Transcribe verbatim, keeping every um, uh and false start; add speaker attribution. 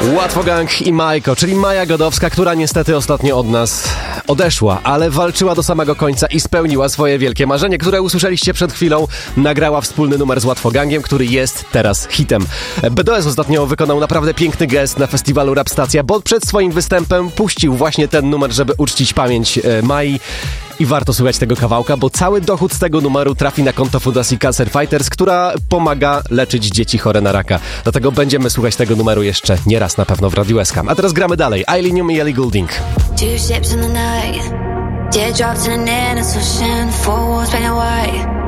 Speaker 1: Łatwo Gang i Majko, czyli Maja Godowska, która niestety ostatnio od nas odeszła, ale walczyła do samego końca i spełniła swoje wielkie marzenie, które usłyszeliście przed chwilą. Nagrała wspólny numer z Łatwo Gangiem, który jest teraz hitem. B D S ostatnio wykonał naprawdę piękny gest na festiwalu Rap Stacja, bo przed swoim występem puścił właśnie ten numer, żeby uczcić pamięć e, Mai. I warto słuchać tego kawałka, bo cały dochód z tego numeru trafi na konto Fundacji Cancer Fighters, która pomaga leczyć dzieci chore na raka. Dlatego będziemy słuchać tego numeru jeszcze nie raz na pewno w Radiu S K. A teraz gramy dalej. Eileen Young i Ellie Goulding.
Speaker 2: Two ships in the night, teardrops in an innocent ocean, four walls painted white.